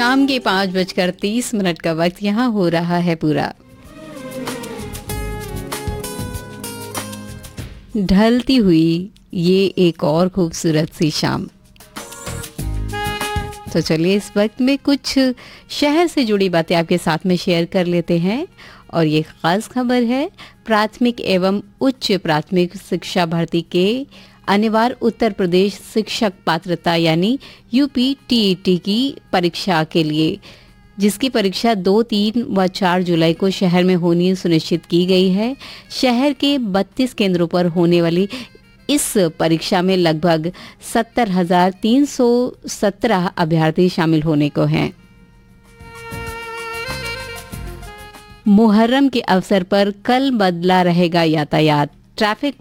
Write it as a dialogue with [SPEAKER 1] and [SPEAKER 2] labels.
[SPEAKER 1] शाम के 5:30 का वक्त यहाँ हो रहा है पूरा। ढलती हुई ये एक और खूबसूरत सी शाम। तो चलिए इस वक्त में कुछ शहर से जुड़ी बातें आपके साथ में शेयर कर लेते हैं। और ये खास खबर है प्राथमिक एवं उच्च प्राथमिक शिक्षा भर्ती के अनिवार्य उत्तर प्रदेश शिक्षक पात्रता यानी यूपीटीईटी की परीक्षा के लिए, जिसकी परीक्षा 2, 3 व 4 जुलाई को शहर में होनी सुनिश्चित की गई है। शहर के 32 केंद्रों पर होने वाली इस परीक्षा में लगभग 70,317 अभ्यर्थी शामिल होने को हैं। मुहर्रम के अवसर पर कल बदला रहेगा यातायात। ट्रैफिक